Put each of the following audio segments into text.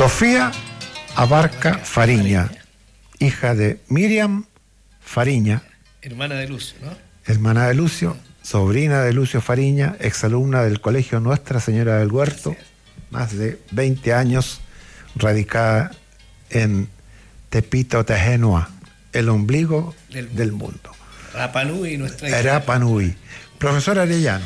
Sofía Abarca Fariña, hija de Miriam Fariña, hermana de Lucio, ¿no? Hermana de Lucio, sobrina de Lucio Fariña, exalumna del Colegio Nuestra Señora del Huerto, más de 20 años, radicada en Tepito, Tejenua, el ombligo del mundo. Rapa Nui, nuestra hija. Rapa Nui. Profesor Arellano,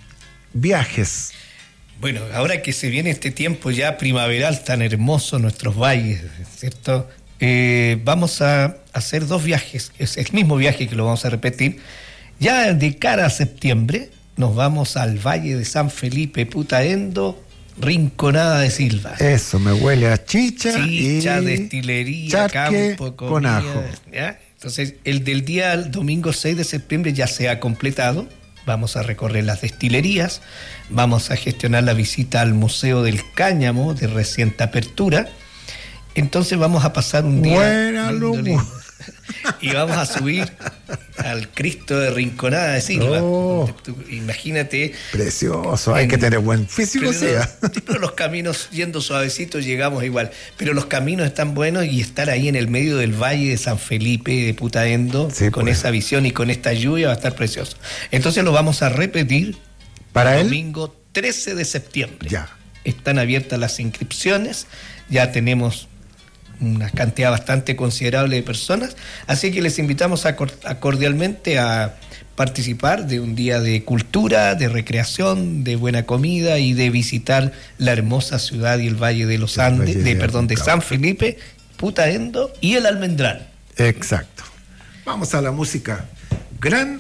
viajes. Bueno, ahora que se viene este tiempo ya primaveral tan hermoso en nuestros valles, ¿cierto? Vamos a hacer 2 viajes, es el mismo viaje que lo vamos a repetir. Ya de cara a septiembre nos vamos al Valle de San Felipe, Putaendo, Rinconada de Silva. Eso, me huele a chicha y destilería, charque campo, comida, con ajo. ¿ya? Entonces, el del día domingo 6 de septiembre ya se ha completado. Vamos a recorrer las destilerías, vamos a gestionar la visita al Museo del Cáñamo de reciente apertura. Entonces vamos a pasar un día lindo. Y vamos a subir al Cristo de Rinconada de Silva. Oh, imagínate. Precioso, hay que tener buen físico. Pero los caminos, yendo suavecitos, llegamos igual. Pero los caminos están buenos y estar ahí en el medio del Valle de San Felipe, de Putaendo, sí, con esa visión y con esta lluvia va a estar precioso. Entonces lo vamos a repetir para el domingo 13 de septiembre. Ya. Están abiertas las inscripciones, ya tenemos una cantidad bastante considerable de personas, así que les invitamos cordialmente a participar de un día de cultura, de recreación, de buena comida y de visitar la hermosa ciudad y el Valle de los Andes, de San Felipe, Putaendo y el Almendral. Exacto. Vamos a la música. Gran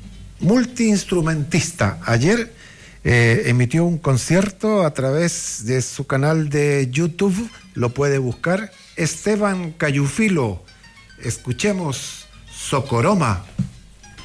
multiinstrumentista. Ayer emitió un concierto a través de su canal de YouTube, lo puede buscar, Esteban Cayufilo. Escuchemos Socoroma.